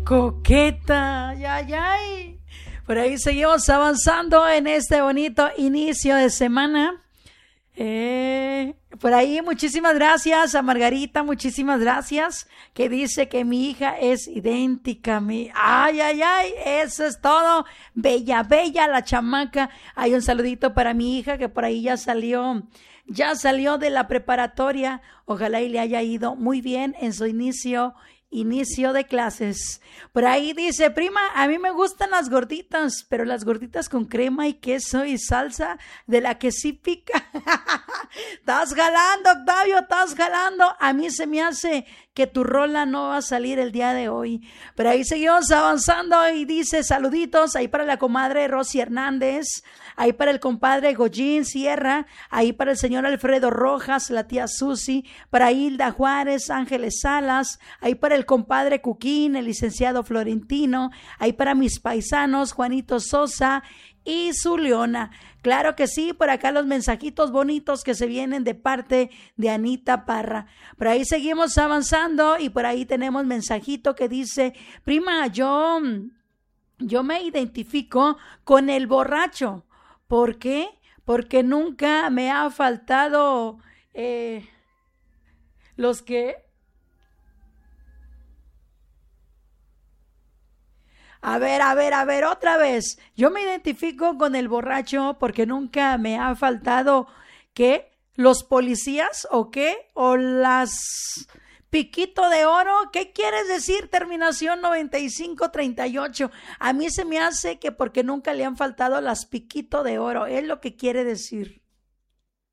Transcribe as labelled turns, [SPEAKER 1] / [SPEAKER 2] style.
[SPEAKER 1] coqueta. Ay, ay, ay. Por ahí seguimos avanzando en este bonito inicio de semana. Por ahí muchísimas gracias a Margarita, muchísimas gracias, que dice que mi hija es idéntica a mí. Ay, ay, ay, eso es todo. Bella, bella la chamaca. Hay un saludito para mi hija que por ahí ya salió de la preparatoria. Ojalá y le haya ido muy bien en su inicio de clases. Por ahí dice: prima, a mí me gustan las gorditas, pero las gorditas con crema y queso y salsa, de la que sí pica. Estás jalando, Octavio, estás jalando. A mí se me hace que tu rola no va a salir el día de hoy. Pero ahí seguimos avanzando y dice: saluditos ahí para la comadre Rosy Hernández, ahí para el compadre Goyín Sierra, ahí para el señor Alfredo Rojas, la tía Susi, para Hilda Juárez, Ángeles Salas, ahí para el compadre Cuquín, el licenciado Florentino, ahí para mis paisanos Juanito Sosa y su Leona. Claro que sí, por acá los mensajitos bonitos que se vienen de parte de Anita Parra. Por ahí seguimos avanzando y por ahí tenemos mensajito que dice: prima, yo me identifico con el borracho. ¿Por qué? Porque nunca me ha faltado los que... A ver, otra vez. Yo me identifico con el borracho porque nunca me ha faltado, ¿qué? ¿Los policías o qué? ¿O las piquito de oro? ¿Qué quieres decir? Terminación 9538. A mí se me hace que porque nunca le han faltado las piquito de oro. Es lo que quiere decir.